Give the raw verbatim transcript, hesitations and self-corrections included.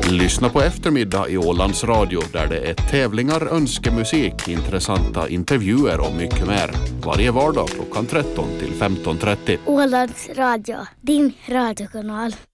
Lyssna på eftermiddag i Ålands Radio där det är tävlingar, önskemusik, intressanta intervjuer och mycket mer. Varje vardag klockan tretton till femton trettio. Ålands Radio, din radiokanal.